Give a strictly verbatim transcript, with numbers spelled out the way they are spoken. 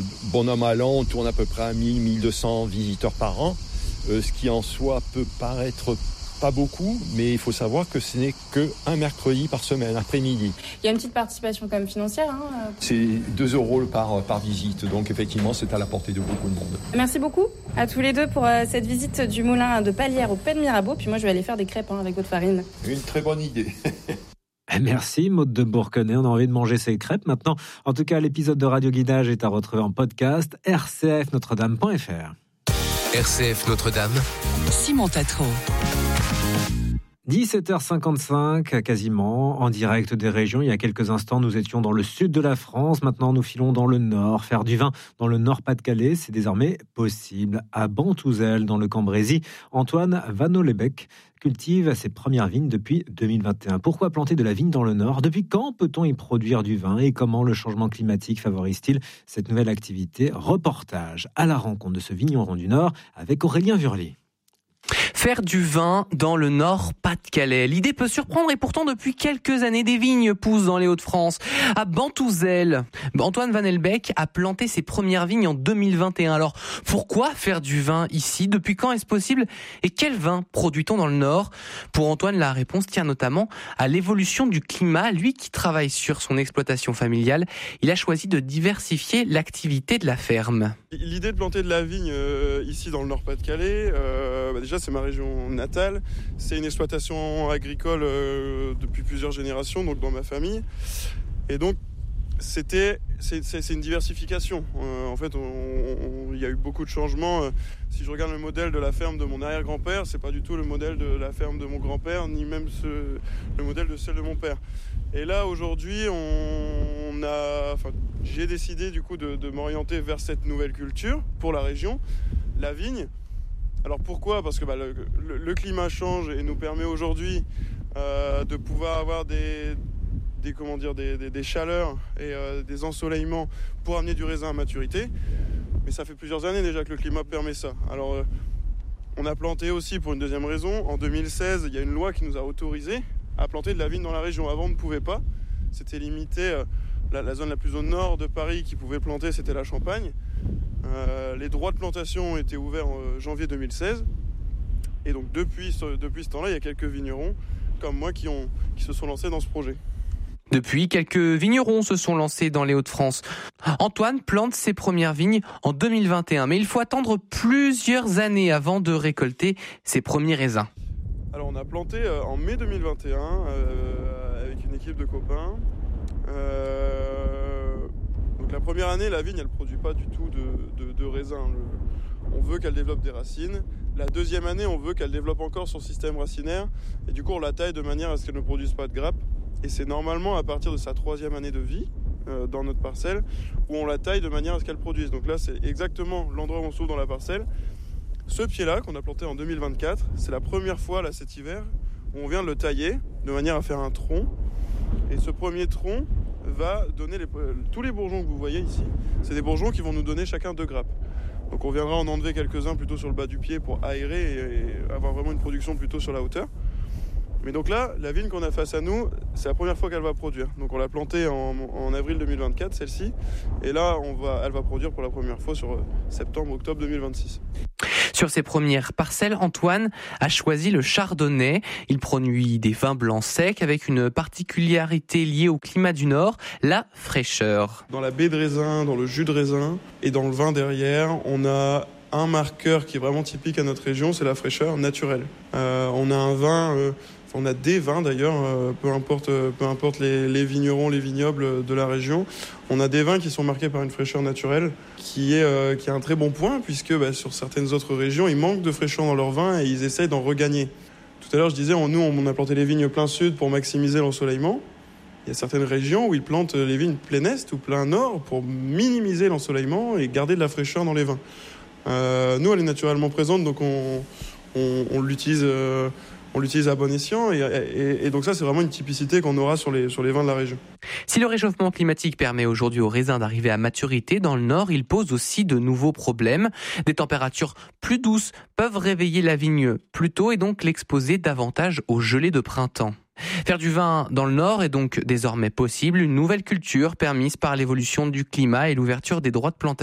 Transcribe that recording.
bon an mal an, on tourne à peu près à mille à mille deux cents visiteurs par an, euh, ce qui en soi peut paraître pas beaucoup, mais il faut savoir que ce n'est qu'un mercredi par semaine, après-midi. Il y a une petite participation quand même financière. Hein. C'est deux euros par, par visite, donc effectivement c'est à la portée de beaucoup de monde. Merci beaucoup à tous les deux pour euh, cette visite du moulin de Palière au Pays de Mirabeau. Puis moi je vais aller faire des crêpes hein, avec votre farine. Une très bonne idée. Merci Maude de Bourquenay, on a envie de manger ces crêpes maintenant. En tout cas, l'épisode de Radio Guidage est à retrouver en podcast r c f notre dame point f r. R C F Notre-Dame, Simon Tatro. dix-sept heures cinquante-cinq, quasiment, en direct des régions. Il y a quelques instants, nous étions dans le sud de la France. Maintenant, nous filons dans le nord. Faire du vin dans le Nord-Pas-de-Calais, c'est désormais possible. À Bantouzel, dans le Cambrésis, Antoine Vanollebec cultive ses premières vignes depuis deux mille vingt et un. Pourquoi planter de la vigne dans le nord ? Depuis quand peut-on y produire du vin ? Et comment le changement climatique favorise-t-il cette nouvelle activité ? Reportage à la rencontre de ce vigneron du Nord avec Aurélien Vurly. Faire du vin dans le Nord-Pas-de-Calais. L'idée peut surprendre et pourtant depuis quelques années, des vignes poussent dans les Hauts-de-France. À Bantouzel, Antoine Vanollebec a planté ses premières vignes en deux mille vingt et un. Alors, pourquoi faire du vin ici ? Depuis quand est-ce possible ? Et quel vin produit-on dans le Nord ? Pour Antoine, la réponse tient notamment à l'évolution du climat. Lui qui travaille sur son exploitation familiale, il a choisi de diversifier l'activité de la ferme. L'idée de planter de la vigne euh, ici dans le Nord-Pas-de-Calais, euh, bah déjà c'est ma région natale, c'est une exploitation agricole euh, depuis plusieurs générations, donc dans ma famille, et donc c'était, c'est, c'est, c'est une diversification. Euh, en fait, il y a eu beaucoup de changements. Si je regarde le modèle de la ferme de mon arrière-grand-père, c'est pas du tout le modèle de la ferme de mon grand-père, ni même ce, le modèle de celle de mon père. Et là, aujourd'hui, on a, enfin, j'ai décidé du coup de, de m'orienter vers cette nouvelle culture pour la région, la vigne. Alors pourquoi ? Parce que bah, le, le, le climat change et nous permet aujourd'hui euh, de pouvoir avoir des, des, comment dire, des, des, des chaleurs et euh, des ensoleillements pour amener du raisin à maturité. Mais ça fait plusieurs années déjà que le climat permet ça. Alors, euh, on a planté aussi pour une deuxième raison. En deux mille seize, il y a une loi qui nous a autorisé à planter de la vigne dans la région. Avant, on ne pouvait pas. C'était limité. Euh, la, la zone la plus au nord de Paris qui pouvait planter, c'était la Champagne. Euh, les droits de plantation ont été ouverts en euh, janvier deux mille seize. Et donc, depuis ce, depuis ce temps-là, il y a quelques vignerons comme moi qui, ont, qui se sont lancés dans ce projet. Depuis, quelques vignerons se sont lancés dans les Hauts-de-France. Antoine plante ses premières vignes en deux mille vingt et un, mais il faut attendre plusieurs années avant de récolter ses premiers raisins. Alors on a planté euh, en mai deux mille vingt et un euh, avec une équipe de copains. Euh, donc la première année, la vigne, elle ne produit pas du tout de, de, de raisin. Le, on veut qu'elle développe des racines. La deuxième année, on veut qu'elle développe encore son système racinaire. Et du coup, on la taille de manière à ce qu'elle ne produise pas de grappes. Et c'est normalement à partir de sa troisième année de vie, euh, dans notre parcelle, où on la taille de manière à ce qu'elle produise. Donc là, c'est exactement l'endroit où on se trouve dans la parcelle. Ce pied-là, qu'on a planté en deux mille vingt-quatre, c'est la première fois, là, cet hiver, où on vient de le tailler, de manière à faire un tronc. Et ce premier tronc va donner les, tous les bourgeons que vous voyez ici. C'est des bourgeons qui vont nous donner chacun deux grappes. Donc on viendra en enlever quelques-uns plutôt sur le bas du pied pour aérer et, et avoir vraiment une production plutôt sur la hauteur. Mais donc là, la vigne qu'on a face à nous, c'est la première fois qu'elle va produire. Donc on l'a plantée en, en avril deux mille vingt-quatre, celle-ci. Et là, on va, elle va produire pour la première fois sur septembre-octobre deux mille vingt-six. Sur ses premières parcelles, Antoine a choisi le chardonnay. Il produit des vins blancs secs avec une particularité liée au climat du Nord, la fraîcheur. Dans la baie de raisin, dans le jus de raisin et dans le vin derrière, on a un marqueur qui est vraiment typique à notre région, c'est la fraîcheur naturelle. Euh, on a un vin... Euh, On a des vins d'ailleurs, euh, peu importe, euh, peu importe les, les vignerons, les vignobles de la région. On a des vins qui sont marqués par une fraîcheur naturelle qui est, euh, qui est un très bon point puisque bah, sur certaines autres régions, ils manquent de fraîcheur dans leurs vins et ils essayent d'en regagner. Tout à l'heure, je disais, on, nous, on a planté les vignes plein sud pour maximiser l'ensoleillement. Il y a certaines régions où ils plantent les vignes plein est ou plein nord pour minimiser l'ensoleillement et garder de la fraîcheur dans les vins. Euh, nous, elle est naturellement présente, donc on, on, on l'utilise... Euh, On l'utilise à bon escient et, et, et donc ça c'est vraiment une typicité qu'on aura sur les, sur les vins de la région. Si le réchauffement climatique permet aujourd'hui aux raisins d'arriver à maturité, dans le Nord, il pose aussi de nouveaux problèmes. Des températures plus douces peuvent réveiller la vigne plus tôt et donc l'exposer davantage aux gelées de printemps. Faire du vin dans le Nord est donc désormais possible, une nouvelle culture permise par l'évolution du climat et l'ouverture des droits de plantation.